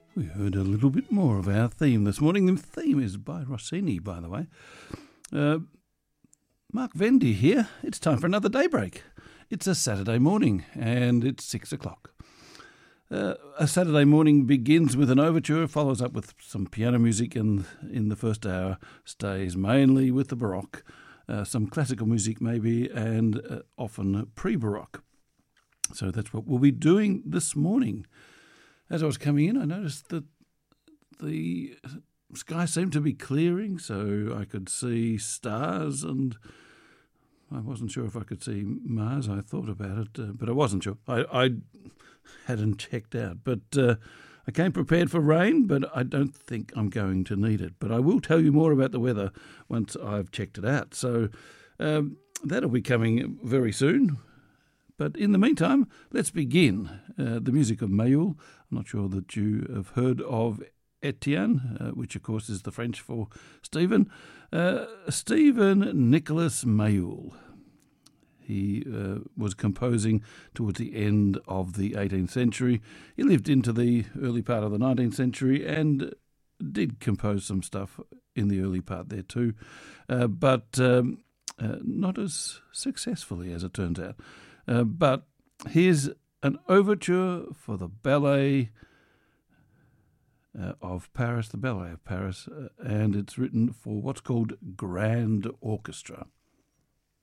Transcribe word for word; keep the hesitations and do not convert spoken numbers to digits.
We heard a little bit more of our theme this morning. The theme is by Rossini, by the way. Uh, Mark Vendy here. It's time for another Daybreak. It's a Saturday morning and it's six o'clock. Uh, a Saturday morning begins with an overture, follows up with some piano music, and in the first hour stays mainly with the Baroque, uh, some classical music maybe, and uh, often pre-Baroque. So that's what we'll be doing this morning. As I was coming in, I noticed that the sky seemed to be clearing, so I could see stars, and I wasn't sure if I could see Mars. I thought about it, uh, but I wasn't sure. I, I hadn't checked out. But uh, I came prepared for rain, but I don't think I'm going to need it. But I will tell you more about the weather once I've checked it out. So um, that'll be coming very soon. But in the meantime, let's begin. Uh, the music of Mayul. I'm not sure that you have heard of Etienne, uh, which of course is the French for Stephen. Uh, Stephen Nicholas Mayul. He uh, was composing towards the end of the eighteenth century. He lived into the early part of the nineteenth century and did compose some stuff in the early part there too, uh, but um, uh, not as successfully as it turns out. Uh, but here's an overture for the ballet uh, of Paris, the Ballet of Paris, uh, and it's written for what's called Grand Orchestra.